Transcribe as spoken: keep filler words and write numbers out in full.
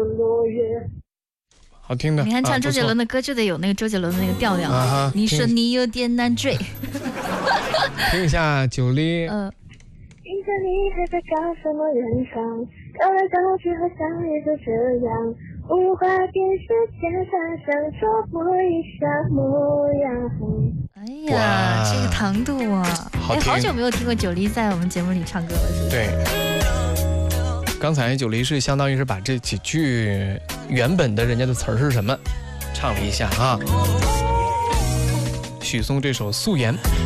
落叶。 好听的。 你看唱周杰伦的歌就得有那个周杰伦的那个调调。 啊、 你说你有点难追。 听一下九黎。 嗯、呃。 听着你还在搞什么原创，搞来搞去好像也就这样，无法电视前发生说不一下模样。 哎呀，这个糖度啊！ 好哎，好久没有听过九黎在我们节目里唱歌了，是不是？ 对。刚才九黎是相当于是把这几句原本的人家的词儿是什么唱了一下啊。许嵩这首《素颜》。